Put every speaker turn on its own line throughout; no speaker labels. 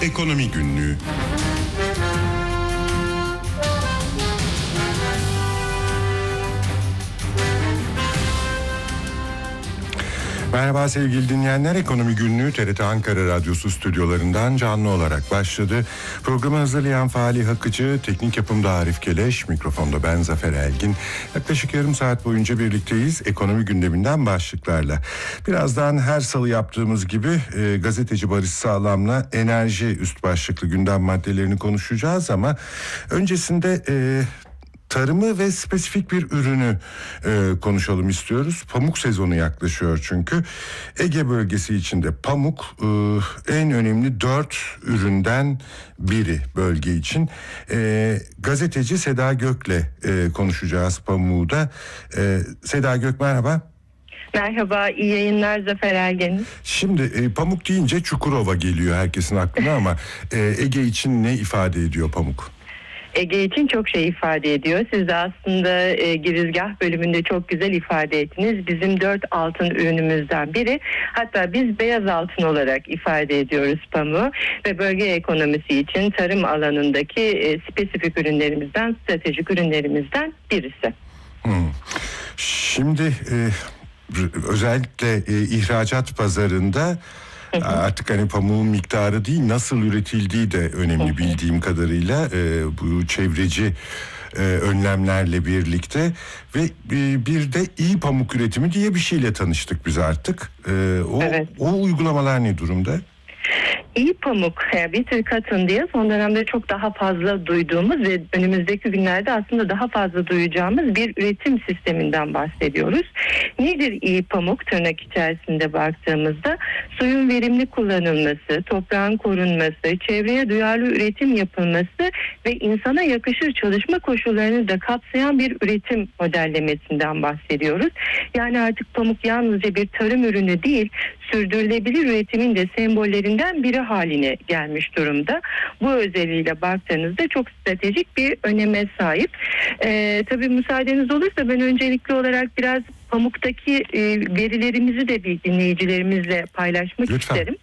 Ekonomi Günlüğü. Merhaba sevgili dinleyenler, Ekonomi Günlüğü TRT Ankara Radyosu stüdyolarından canlı olarak başladı. Programı hazırlayan Falih Akıcı, teknik yapımda Arif Keleş, mikrofonda ben Zafer Elgin. Yaklaşık yarım saat boyunca birlikteyiz ekonomi gündeminden başlıklarla. Birazdan her salı yaptığımız gibi gazeteci Barış Sağlam'la enerji üst başlıklı gündem maddelerini konuşacağız ama öncesinde tarımı ve spesifik bir ürünü konuşalım istiyoruz. Pamuk sezonu yaklaşıyor çünkü. Ege bölgesi içinde pamuk en önemli 4 üründen biri bölge için. Gazeteci Seda Gök'le konuşacağız pamuğu da. Seda Gök merhaba.
Merhaba, iyi yayınlar Zafer Ergen.
Şimdi pamuk deyince Çukurova geliyor herkesin aklına ama Ege için ne ifade ediyor pamuk?
Ege için çok şey ifade ediyor. Siz de aslında girizgah bölümünde çok güzel ifade ettiniz. Bizim 4 altın ürünümüzden biri. Hatta biz beyaz altın olarak ifade ediyoruz pamuğu. Ve bölge ekonomisi için tarım alanındaki spesifik ürünlerimizden, stratejik ürünlerimizden birisi.
Şimdi özellikle ihracat pazarında artık hani pamuğun miktarı değil, nasıl üretildiği de önemli bildiğim kadarıyla bu çevreci önlemlerle birlikte ve bir de iyi pamuk üretimi diye bir şeyle tanıştık biz artık.
Evet.
O uygulamalar ne durumda?
İyi pamuk, bitter cotton diye son dönemde çok daha fazla duyduğumuz ve önümüzdeki günlerde aslında daha fazla duyacağımız bir üretim sisteminden bahsediyoruz. Nedir iyi pamuk tırnak içerisinde baktığımızda? Suyun verimli kullanılması, toprağın korunması, çevreye duyarlı üretim yapılması ve insana yakışır çalışma koşullarını da kapsayan bir üretim modellemesinden bahsediyoruz. Yani artık pamuk yalnızca bir tarım ürünü değil, sürdürülebilir üretimin de sembollerinden biri haline gelmiş durumda. Bu özelliğiyle baktığınızda çok stratejik bir öneme sahip. Tabii müsaadeniz olursa ben öncelikli olarak biraz pamuktaki verilerimizi de bir dinleyicilerimizle paylaşmak
Lütfen.
isterim.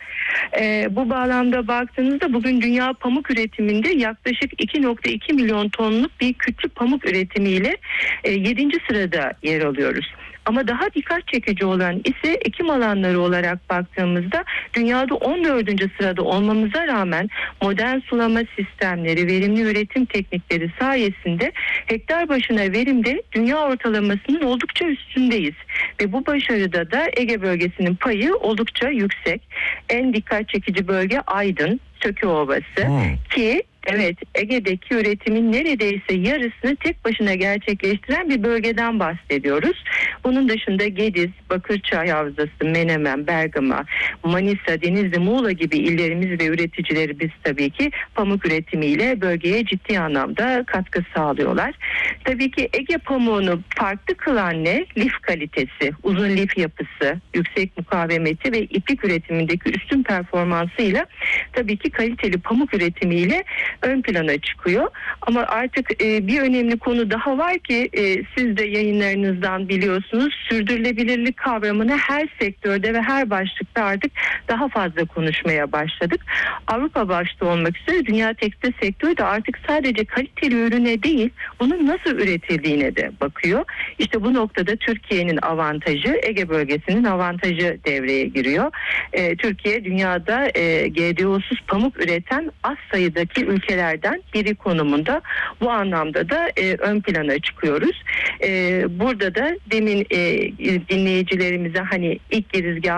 Bu bağlamda baktığınızda bugün dünya pamuk üretiminde yaklaşık 2,2 milyon tonluk bir kütlü pamuk üretimiyle 7. sırada yer alıyoruz. Ama daha dikkat çekici olan ise ekim alanları olarak baktığımızda dünyada 14. sırada olmamıza rağmen modern sulama sistemleri, verimli üretim teknikleri sayesinde hektar başına verimde dünya ortalamasının oldukça üstündeyiz. Ve bu başarıda da Ege bölgesinin payı oldukça yüksek. En dikkat çekici bölge Aydın, Söke Ovası ki evet, Ege'deki üretimin neredeyse yarısını tek başına gerçekleştiren bir bölgeden bahsediyoruz. Bunun dışında Gediz, Bakırçay Havzası, Menemen, Bergama, Manisa, Denizli, Muğla gibi illerimiz ve üreticileri biz tabii ki pamuk üretimiyle bölgeye ciddi anlamda katkı sağlıyorlar. Tabii ki Ege pamuğunu farklı kılan ne? Lif kalitesi, uzun lif yapısı, yüksek mukavemeti ve iplik üretimindeki üstün performansıyla tabii ki kaliteli pamuk üretimiyle ön plana çıkıyor. Ama artık bir önemli konu daha var ki siz de yayınlarınızdan biliyorsunuz, sürdürülebilirlik kavramını her sektörde ve her başlıkta artık daha fazla konuşmaya başladık. Avrupa başta olmak üzere dünya tekstil sektörü de artık sadece kaliteli ürüne değil, bunun nasıl üretildiğine de bakıyor. İşte bu noktada Türkiye'nin avantajı, Ege bölgesinin avantajı devreye giriyor. Türkiye dünyada GDO'suz pamuk üreten az sayıdaki ülkelerden biri konumunda. Bu anlamda da ön plana çıkıyoruz. Burada da demin dinleyicilerimize hani ilk girizgah